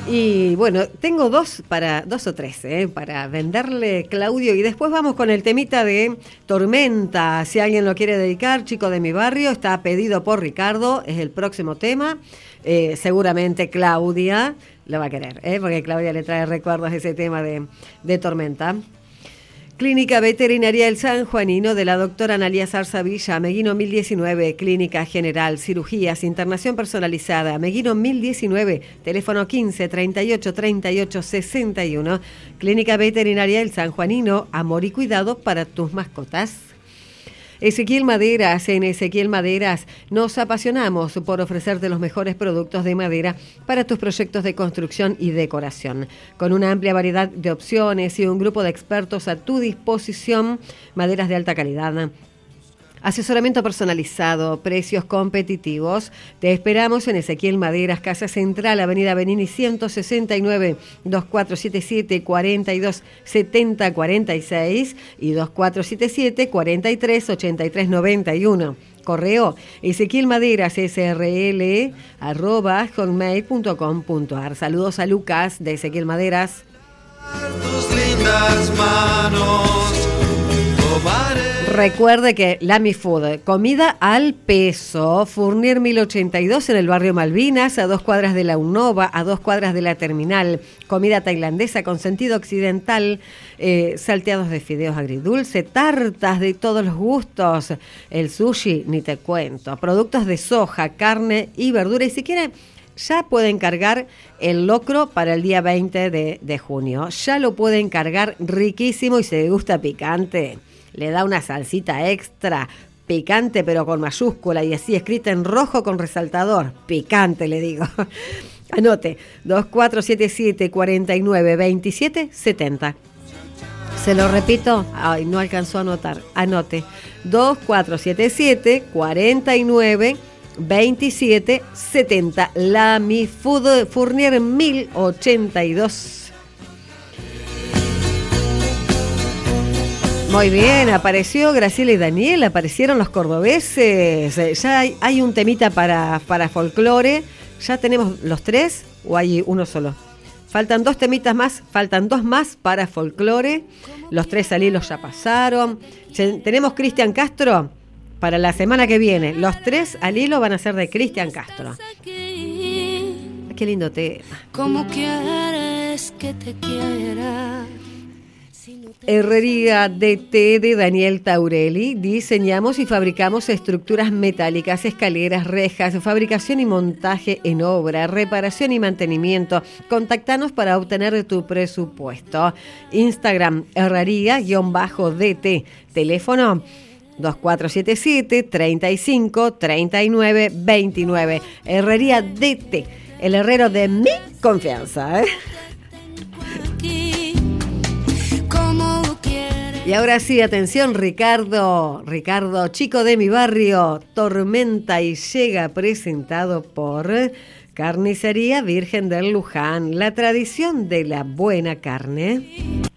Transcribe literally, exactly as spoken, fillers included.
Y bueno, tengo dos para dos o tres eh, para venderle, Claudio, y después vamos con el temita de Tormenta. Si alguien lo quiere dedicar, Chico de mi barrio, está pedido por Ricardo, es el próximo tema. Eh, seguramente Claudia lo va a querer, eh, porque Claudia le trae recuerdos de ese tema de, de Tormenta. Clínica Veterinaria del San Juanino de la doctora Analía Zarza Villa, Meguino mil diecinueve, Clínica General, Cirugías, Internación Personalizada, Meguino mil diecinueve, teléfono quince, treinta y ocho, treinta y ocho, sesenta y uno. Clínica Veterinaria del San Juanino, amor y cuidado para tus mascotas. Ezequiel Maderas, en Ezequiel Maderas nos apasionamos por ofrecerte los mejores productos de madera para tus proyectos de construcción y decoración. Con una amplia variedad de opciones y un grupo de expertos a tu disposición, maderas de alta calidad. Asesoramiento personalizado, precios competitivos. Te esperamos en Ezequiel Maderas, Casa Central, Avenida Benini ciento sesenta y nueve, dos cuatro siete siete, cuarenta y dos setenta cuarenta y seis y dos cuatro siete siete, cuarenta y tres ochenta y tres noventa y uno. Correo Ezequiel Maderas srl arroba hotmail punto com punto ar. Saludos a Lucas de Ezequiel Maderas. Tus lindas manos, tomaré. Recuerde que Lamy Food, comida al peso, Fournier mil ochenta y dos en el barrio Malvinas, a dos cuadras de la Unova, a dos cuadras de la terminal. Comida tailandesa con sentido occidental, eh, salteados de fideos agridulce, tartas de todos los gustos, el sushi, ni te cuento, productos de soja, carne y verdura. Y si quieren, ya pueden cargar el locro para el día veinte de, de junio. Ya lo pueden cargar riquísimo y se le gusta picante. Le da una salsita extra, picante pero con mayúscula y así escrita en rojo con resaltador. Picante, le digo. Anote, dos cuatro siete siete, cuarenta y nueve, veintisiete, setenta. Se lo repito, ay, no alcanzó a anotar. Anote, dos cuatro siete siete, cuarenta y nueve, veintisiete, setenta. Lamy Food, Fournier mil ochenta y dos. Muy bien, apareció Graciela y Daniel, aparecieron los cordobeses. Ya hay, hay un temita para, para folclore. ¿Ya tenemos los tres o hay uno solo? Faltan dos temitas más, faltan dos más para folclore. Los tres al hilo ya pasaron. Tenemos Cristian Castro para la semana que viene. Los tres al hilo van a ser de Cristian Castro. Qué lindo tema. ¿Cómo quieres que te quiera? Herrería D T de Daniel Taurelli. Diseñamos y fabricamos estructuras metálicas, escaleras, rejas, fabricación y montaje en obra, reparación y mantenimiento. Contactanos para obtener tu presupuesto. Instagram, herrería-D T. Teléfono dos cuatro siete siete, treinta y cinco, treinta y nueve, veintinueve. Herrería D T, el herrero de mi confianza, ¿eh? Y ahora sí, atención, Ricardo, Ricardo, chico de mi barrio, Tormenta y llega presentado por Carnicería Virgen del Luján, la tradición de la buena carne.